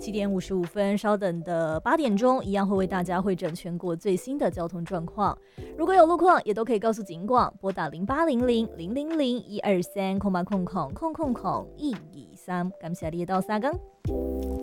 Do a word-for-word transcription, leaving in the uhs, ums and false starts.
七点五十五分，稍等的八点钟，一样会为大家汇整全国最新的交通状况。如果有路况，也都可以告诉警广，拨打零八零零零零零一二三空八空空空空空一二三。感谢你的到三更。